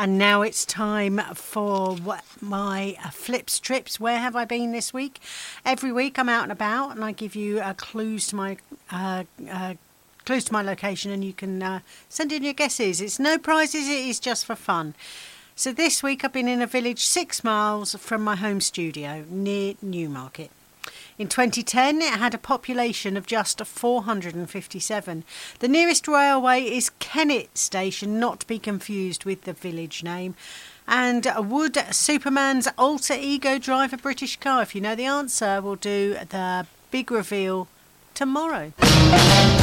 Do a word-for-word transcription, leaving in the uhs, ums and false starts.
And now it's time for what my uh, flips trips. Where have I been this week? Every week I'm out and about, and I give you uh, clues to my uh, uh, clues to my location, and you can uh, send in your guesses. It's no prizes; it is just for fun. So this week I've been in a village six miles from my home studio near Newmarket. In twenty ten, it had a population of just four hundred fifty-seven. The nearest railway is Kennet Station, not to be confused with the village name. And would Superman's alter ego drive a British car? If you know the answer, we'll do the big reveal tomorrow.